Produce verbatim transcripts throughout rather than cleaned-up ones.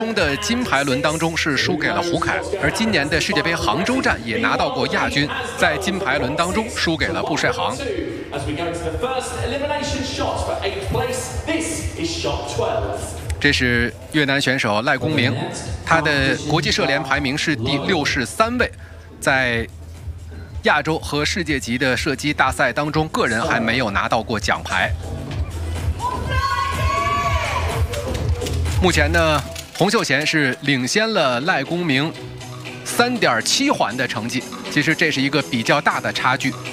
中的金牌轮当中是输给了胡凯，而今年的世界杯杭州站也拿到过亚军，在金牌轮当中输给了布帅航。这是越南选手赖公明，他的国际射联排名是第六十三位，在亚洲和世界级的射击大赛当中，个人还没有拿到过奖牌。目前呢，洪秀贤是领先了赖公明三点七环的成绩，其实这是一个比较大的差距。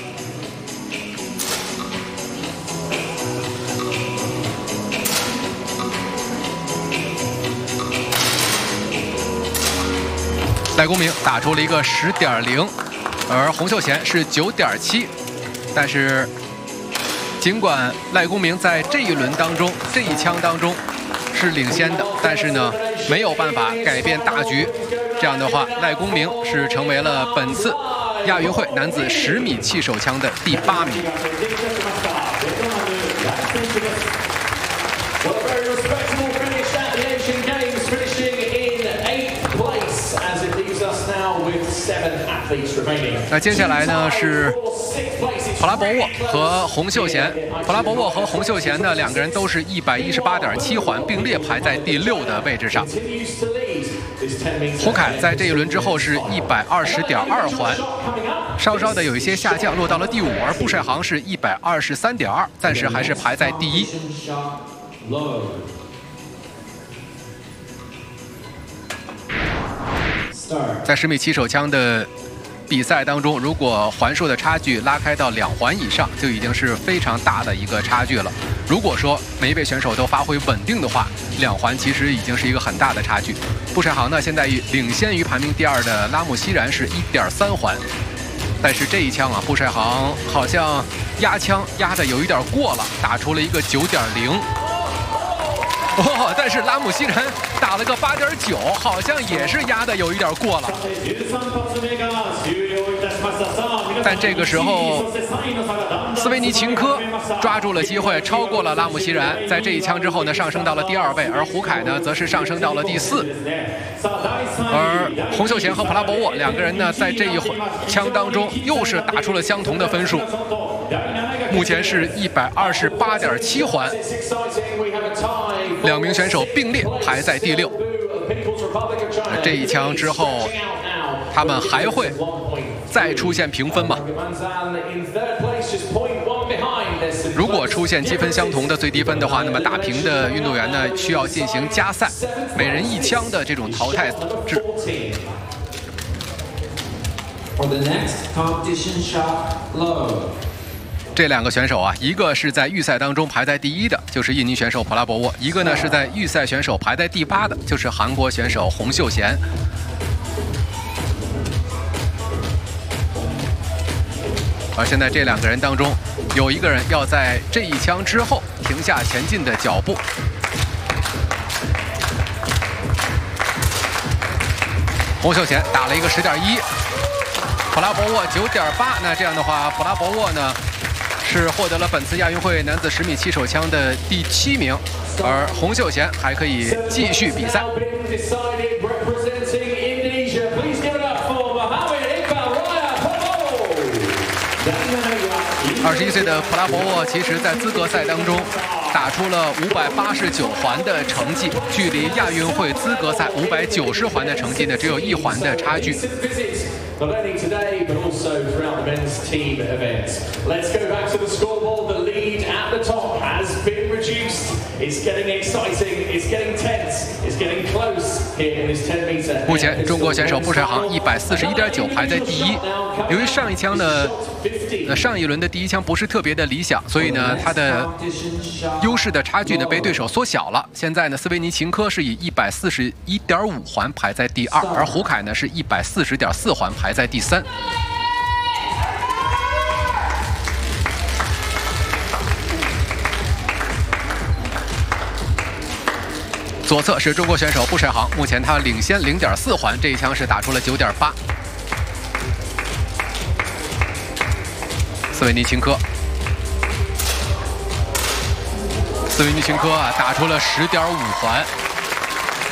赖公明打出了一个十点零，而洪秀贤是九点七，但是尽管赖公明在这一轮当中这一枪当中是领先的，但是呢没有办法改变大局。这样的话，赖公明是成为了本次亚运会男子十米气手枪的第八名。那接下来呢是普拉博沃和洪秀贤，普拉博沃和洪秀贤呢两个人都是一百一十八点七环，并列排在第六的位置上。胡凯在这一轮之后是一百二十点二环，稍稍的有一些下降，落到了第五，而布帅航是一百二十三点二，但是还是排在第一。在十米气手枪的比赛当中，如果环数的差距拉开到两环以上，就已经是非常大的一个差距了。如果说每一位选手都发挥稳定的话，两环其实已经是一个很大的差距。布帅航呢，现在领先于排名第二的拉姆西然是一点三环，但是这一枪啊，布帅航好像压枪压的有一点过了，打出了一个九点零。哦，但是拉姆西然打了个八点九，好像也是压的有一点过了。但这个时候，斯维尼琴科抓住了机会，超过了拉姆西然，在这一枪之后呢，上升到了第二位，而胡凯呢，则是上升到了第四。而洪秀贤和普拉博沃两个人呢，在这一枪当中又是打出了相同的分数，目前是一百二十八点七环。两名选手并列排在第六。这一枪之后，他们还会再出现平分吗？如果出现积分相同的最低分的话，那么打平的运动员呢需要进行加赛，每人一枪的这种淘汰制。这两个选手啊，一个是在预赛当中排在第一的，就是印尼选手普拉博沃；一个呢是在预赛选手排在第八的，就是韩国选手洪秀贤。而现在这两个人当中，有一个人要在这一枪之后停下前进的脚步。洪秀贤打了一个十点一，普拉博沃九点八。那这样的话，普拉博沃呢？是获得了本次亚运会男子十米气手枪的第七名，而洪秀贤还可以继续比赛。二十一岁的普拉博沃，其实在资格赛当中打出了五百八十九环的成绩，距离亚运会资格赛五百九十环的成绩呢，只有一环的差距。 Not only today, but also throughout the men's team events. Let's go back to the scoreboard. The lead at the top has been reduced. It's getting exciting. It's getting tense. It's getting close here in this ten meter. 目前，中国选手布帅航一百四十一点九排在第一。由于上一枪呢，呃，上一轮的第一枪不是特别的理想，所以呢，他的优势的差距呢被对手缩小了。现在呢，斯维尼琴科是以一百四十一点五环排在第二，而胡凯呢是一百四十点四环排在第三。左侧是中国选手布帅航，目前他领先零点四环，这一枪是打出了九点八。斯维尼琴科，斯维尼琴科啊，打出了十点五环。